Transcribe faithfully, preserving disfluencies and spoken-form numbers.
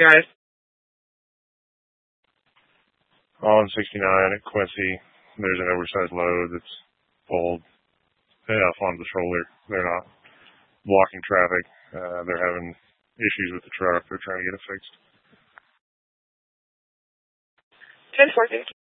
guys. On sixty-nine at Quincy, there's an oversized load that's pulled off on the shoulder. They're not blocking traffic. Uh, they're having issues with the truck. They're trying to get it fixed. ten four,